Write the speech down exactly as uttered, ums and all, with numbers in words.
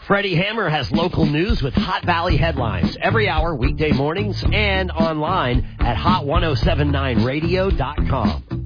Freddie Hammer has local news with Hot Valley headlines every hour, weekday mornings, and online at hot ten seventy-nine radio dot com.